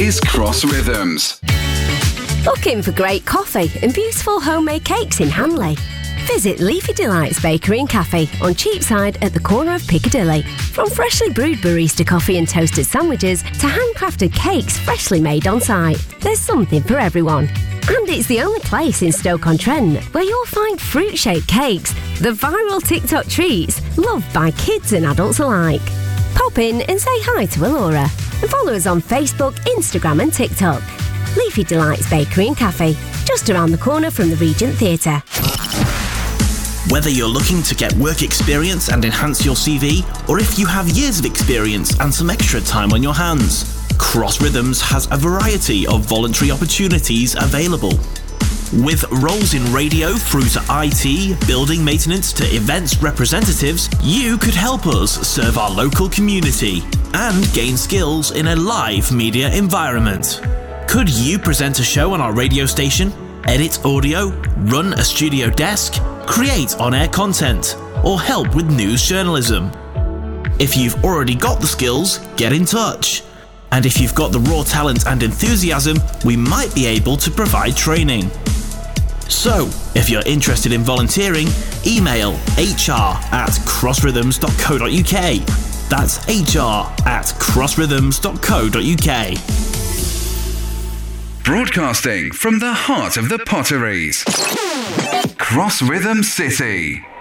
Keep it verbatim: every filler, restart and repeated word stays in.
is Cross Rhythms. Looking for great coffee and beautiful homemade cakes in Hanley? Visit Leafy Delights Bakery and Cafe on Cheapside at the corner of Piccadilly. From freshly brewed barista coffee and toasted sandwiches to handcrafted cakes freshly made on site, there's something for everyone. And it's the only place in Stoke-on-Trent where you'll find fruit-shaped cakes, the viral TikTok treats loved by kids and adults alike. Pop in and say hi to Alora and follow us on Facebook, Instagram and TikTok. Leafy Delights Bakery and Cafe, just around the corner from the Regent Theatre. Whether you're looking to get work experience and enhance your C V, or if you have years of experience and some extra time on your hands, Cross Rhythms has a variety of voluntary opportunities available. With roles in radio through to I T, building maintenance to events representatives, you could help us serve our local community and gain skills in a live media environment. Could you present a show on our radio station, edit audio, run a studio desk, create on-air content, or help with news journalism? If you've already got the skills, get in touch. And if you've got the raw talent and enthusiasm, we might be able to provide training. So, if you're interested in volunteering, email hr at crossrhythms dot co dot uk. That's hr at crossrhythms dot co dot uk. Broadcasting from the heart of the Potteries. Cross Rhythm City.